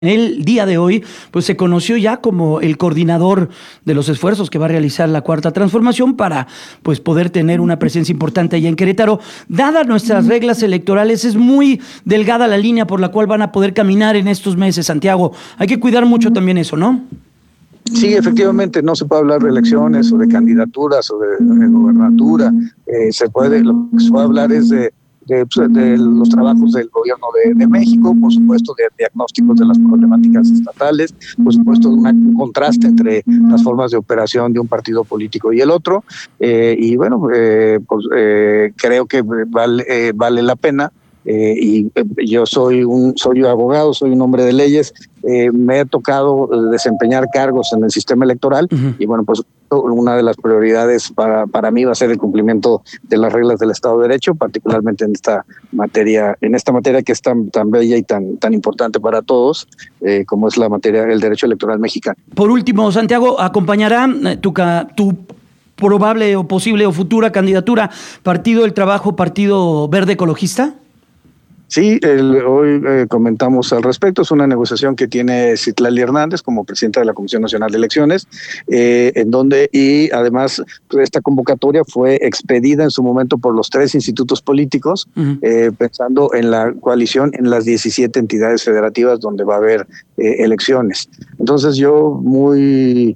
El día de hoy, pues se conoció ya como el coordinador de los esfuerzos que va a realizar la Cuarta Transformación para, pues, poder tener una presencia importante allá en Querétaro. Dadas nuestras reglas electorales, es muy delgada la línea por la cual van a poder caminar en estos meses, Santiago. Hay que cuidar mucho también eso, ¿no? Sí, efectivamente, no se puede hablar de elecciones o de candidaturas o de gobernatura. Lo que se puede hablar es de los trabajos del gobierno de México, por supuesto de diagnósticos de las problemáticas estatales, por supuesto de un contraste entre las formas de operación de un partido político y el otro, y bueno, creo que vale la pena. Yo soy abogado, soy un hombre de leyes, me he tocado desempeñar cargos en el sistema electoral. Y bueno, pues una de las prioridades para mí va a ser el cumplimiento de las reglas del Estado de Derecho, particularmente en esta materia que es tan bella y tan importante para todos, como es la materia del derecho electoral mexicano. Por último, Santiago, ¿acompañará tu probable o posible o futura candidatura Partido del Trabajo, Partido Verde Ecologista? Sí, hoy comentamos al respecto. Es una negociación que tiene Citlali Hernández como presidenta de la Comisión Nacional de Elecciones, y además esta convocatoria fue expedida en su momento por los 3 institutos políticos, pensando en la coalición en las 17 entidades federativas donde va a haber elecciones. Entonces yo muy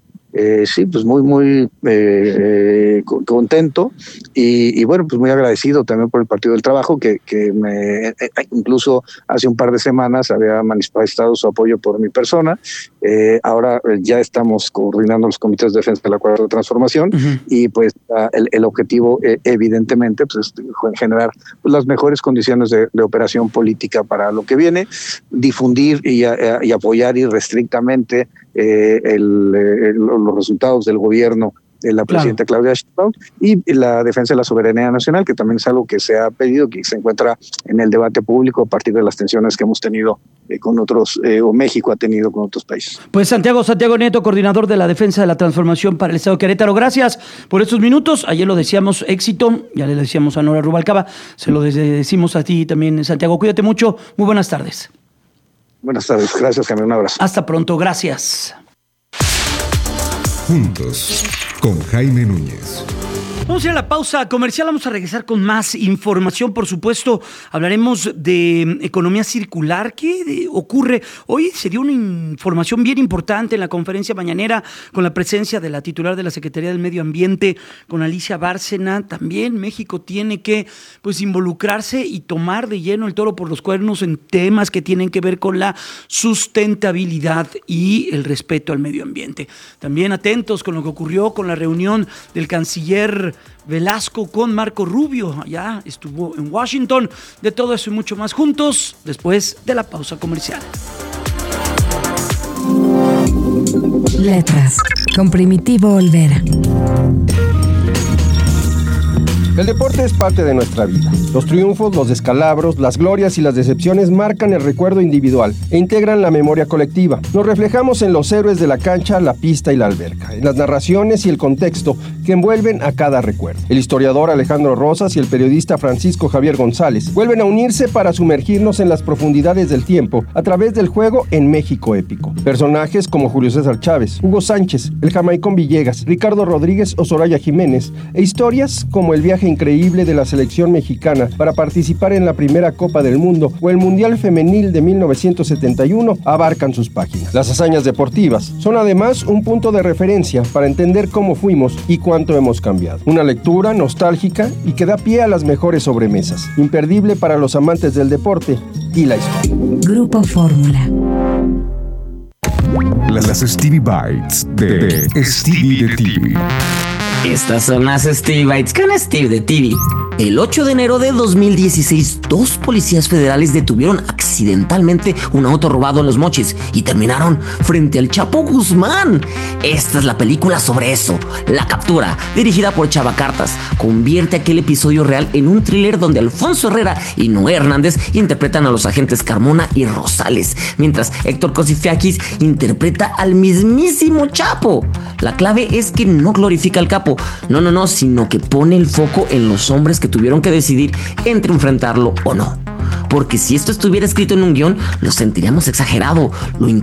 contento y bueno, pues muy agradecido también por el Partido del Trabajo que incluso hace un par de semanas había manifestado su apoyo por mi persona. Ahora ya estamos coordinando los comités de defensa de la Cuarta Transformación, y pues el objetivo evidentemente pues es generar las mejores condiciones de operación política para lo que viene, difundir y apoyar irrestrictamente los resultados del gobierno de la presidenta Claudia Sheinbaum y la defensa de la soberanía nacional, que también es algo que se ha pedido, que se encuentra en el debate público a partir de las tensiones que hemos tenido con otros, o México ha tenido con otros países. Pues Santiago Nieto, coordinador de la defensa de la transformación para el Estado de Querétaro, gracias por estos minutos. Ayer lo decíamos, éxito, ya le decíamos a Nora Rubalcaba, se lo decimos a ti también, Santiago. Cuídate mucho, muy buenas tardes. Buenas tardes, gracias, Jaime, un abrazo. Hasta pronto, gracias. Juntos, con Jaime Núñez. Vamos a ir a la pausa comercial, vamos a regresar con más información, por supuesto. Hablaremos de economía circular. ¿Qué ocurre? Hoy se dio una información bien importante en la conferencia mañanera con la presencia de la titular de la Secretaría del Medio Ambiente, con Alicia Bárcena. También México tiene que, pues, involucrarse y tomar de lleno el toro por los cuernos en temas que tienen que ver con la sustentabilidad y el respeto al medio ambiente. También atentos con lo que ocurrió con la reunión del canciller Velasco con Marco Rubio, allá estuvo en Washington. De todo eso y mucho más juntos después de la pausa comercial. Letras, con Primitivo Olvera. El deporte es parte de nuestra vida. Los triunfos, los descalabros, las glorias y las decepciones marcan el recuerdo individual e integran la memoria colectiva. Nos reflejamos en los héroes de la cancha, la pista y la alberca, en las narraciones y el contexto que envuelven a cada recuerdo. El historiador Alejandro Rosas y el periodista Francisco Javier González vuelven a unirse para sumergirnos en las profundidades del tiempo a través del juego en México épico. Personajes como Julio César Chávez, Hugo Sánchez, el Jamaicón Villegas, Ricardo Rodríguez o Soraya Jiménez, e historias como el viaje increíble de la selección mexicana para participar en la primera Copa del Mundo o el Mundial Femenil de 1971 abarcan sus páginas. Las hazañas deportivas son además un punto de referencia para entender cómo fuimos y cuánto hemos cambiado. Una lectura nostálgica y que da pie a las mejores sobremesas, imperdible para los amantes del deporte y la historia. Grupo Fórmula. Las Stevie Bites de Stevie de TV. Estas son las Stevie Bites con Steve de TV. El 8 de enero de 2016, 2 policías federales detuvieron accidentalmente un auto robado en Los Mochis y terminaron frente al Chapo Guzmán. Esta es la película sobre eso. La captura, dirigida por Chava Cartas, convierte aquel episodio real en un thriller donde Alfonso Herrera y Noé Hernández interpretan a los agentes Carmona y Rosales, mientras Héctor Cosifiakis interpreta al mismísimo Chapo. La clave es que no glorifica al capo, no, sino que pone el foco en los hombres que tuvieron que decidir entre enfrentarlo o no. porque si esto estuviera escrito en un guión, lo sentiríamos exagerado. Lo